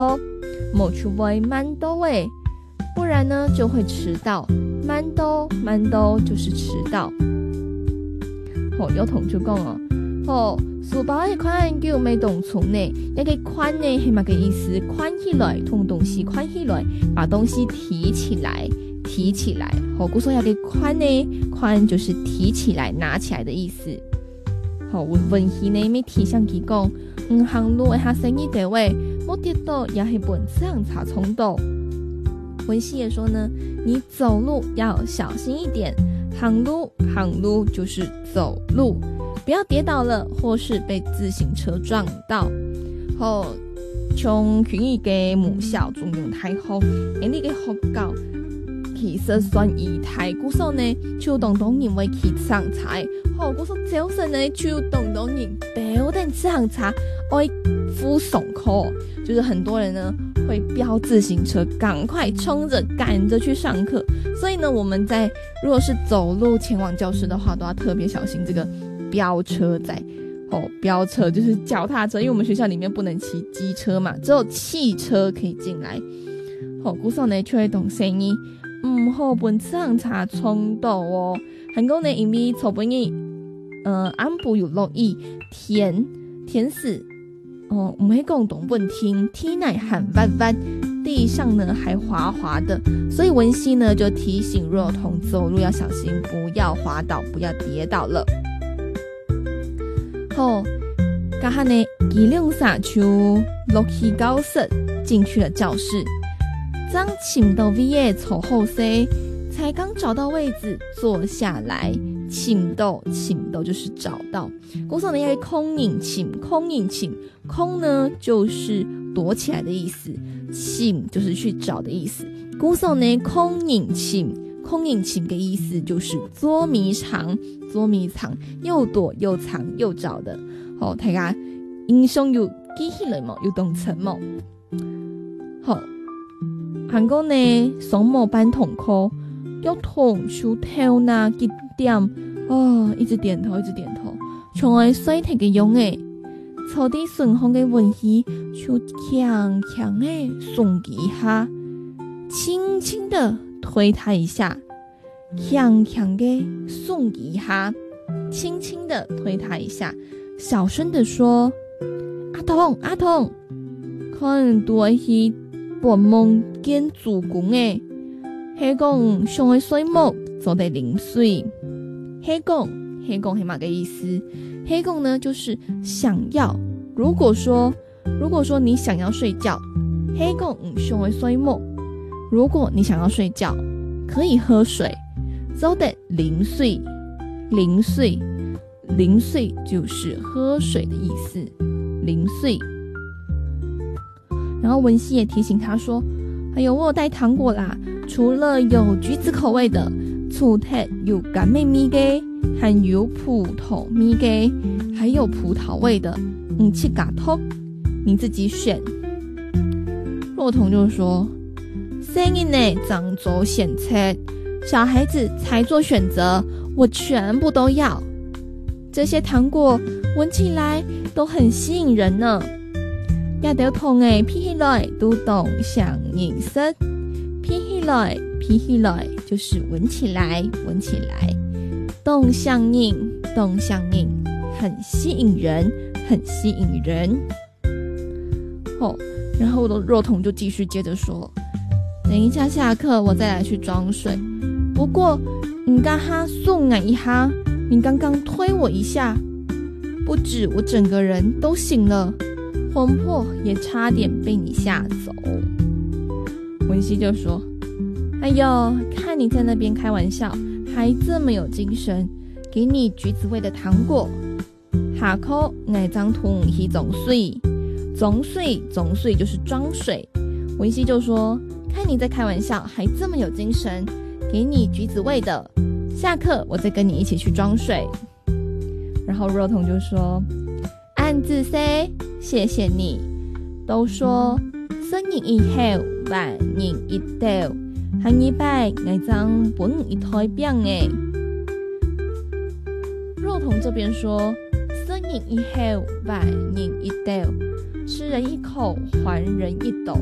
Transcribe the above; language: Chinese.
某去买慢兜诶，不然呢就会迟到。慢兜就是迟到。有同就讲书包的款叫咩动词呢？那个宽呢是嘛个意思？宽起来，同东西宽起来，把东西提起来。古说那个宽呢，宽就是提起来、拿起来的意思。文戏呢没提上去讲，行路下生意地位，目的地也是本上查冲到。文戏也说呢，你走路要小心一点，行路就是走路，不要跌倒了或是被自行车撞到。从群语嘅母校中用太好，你嘅學校其實算以太古數呢，就當人為去上菜。古數早晨呢，就當人標定上茶，愛敷送課，就是很多人呢會飆自行車，趕快衝着趕着去上課。所以呢，我們如果是走路前往教室的話，都要特別小心這個飆車仔。飆車就是腳踏車，因為我們學校裡面不能騎機車嘛，只有汽車可以進來。古數呢，就會懂聲音。好本上茶衝到哦，韓國呢因為草本日安部有落雨，天死唔係講懂本天奶寒彎彎，地上呢還滑滑的，所以文熙呢就提醒若彤走路要小心，不要滑倒，不要跌倒了。剛下呢一輛灑就落去教室，進去了教室。當請到位嘅坐後勢，才剛找到位置坐下來。請到就是找到。古時候呢要空引請，空呢就是躲起來的意思，請就是去找的意思。古時候呢空引請嘅意思就是捉迷藏，又躲又藏又找的。大家印象有記起來冇？有動詞冇？韓國呢雙模班同課，要同出頭那幾點一直點頭，從來衰體嘅用誒，草地順風嘅運氣就強誒送一下，輕輕的推他一下，強嘅送一下，輕輕的推他一下，小聲的說：阿童，看多去半夢見主公誒，係講上嘅水木就得淋水。黑拱是乜嘅意思？黑拱呢就是想要。如果說你想要睡覺，黑拱上嘅水木。如果你想要睡覺，可以喝水，就得淋水。淋水就是喝水的意思，淋水。然後文熙也提醒他說：“我有帶糖果啦，除了有橘子口味的。”醋鐵有柑妹咪嘅，還有葡萄咪嘅，還有葡萄味的，7加托，你自己選。若彤就說：聲音呢，長做選擇，小孩子才做選擇，我全部都要。這些糖果聞起來都很吸引人呢。也得同誒皮起來都懂想認識，皮起來就是聞起來，動相應，很吸引人。然後若彤就繼續接着說：等一下下課我再來去裝水，不過你剛哈送我一下，你剛剛推我一下，不止我整個人都醒了，魂魄也差點被你嚇走。文熙就說：哎呦，看你在那邊開玩笑，還這麼有精神，給你橘子味的糖果。下課我將桶去裝水就是裝水。文熙就說：看你在開玩笑，還這麼有精神，給你橘子味的。下課我再跟你一起去裝水。然後若彤就說：暗自 say 謝謝你。都說生人一後萬人一道，下禮拜我將本一台餅誒。若彤這邊說生人一後萬人一道， 吃人一口，还人一斗。